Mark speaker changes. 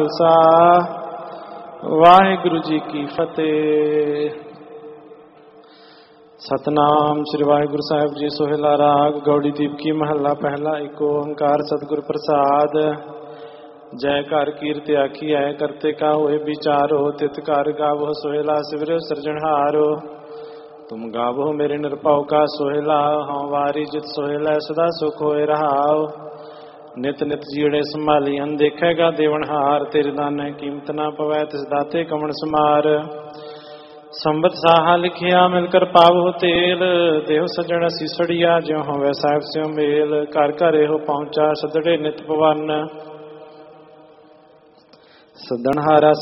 Speaker 1: ਖਾਲਸਾ ਵਾਹਿਗੁਰੂ ਜੀ ਕੀ ਫਤਿਹ। ਸਤਨਾਮ ਸ੍ਰੀ ਵਾਹਿਗੁਰੂ ਸਾਹਿਬ ਜੀ। ਸੋਹਿਲਾ ਰਾਗ ਗੌੜੀ ਦੀਪਕੀ ਮਹੱਲਾ ਪਹਿਲਾ। ਇੱਕ ਓੰਕਾਰ ਸਤਿਗੁਰ ਪ੍ਰਸਾਦ। ਜੈ ਘਰ ਕੀਰਤ ਆਖੀਐ ਕਰਤੇ ਕਾ ਹੋਏ ਵਿਚਾਰੋ। ਤਿਤ ਘਰ ਗਾਵੋ ਸੋਹਿਲਾ ਸਿਵਰਿਓ ਸਿਰਜਣਹਾਰੋ। ਤੁਮ ਗਾਵੋ ਮੇਰੇ ਨਿਰਭਉ ਕਾ ਸੋਹਿਲਾ। ਹਉ ਵਾਰੀ ਜਿਤ ਸੋਹਿਲਾ ਸਦਾ ਸੁਖ ਹੋਏ ਰਹਾਉ। ਨਿਤ ਨਿਤ ਜੀੜੇ ਸੰਭਾਲੀ ਦੇਖੇਗਾ ਦੇਵਨਹਾਰ। ਤੇਰੇ ਦਾਨੇ ਕੀਮਤ ਨਾ ਪਵੈ ਤਿਸ ਦਾਤੇ ਕਵਣ ਸਮਾਰ। ਸੰਬਤ ਸਾਹਾ ਲਿਖਿਆ ਮਿਲ ਕਰ ਪਾਵੋ ਤੇਲ। ਦੇਹ ਸੱਜਣ ਸੀਸੜੀਆ ਜਿਉ ਹੋਵੇ ਸਾਹਿਬ ਸਿਉ ਮੇਲ। ਘਰ ਘਰ ਇਹੋ ਪਹੁੰਚਾ ਸਦੜੇ ਨਿਤ ਪਵਨ। ਸੱਦਣਹਾਰਾ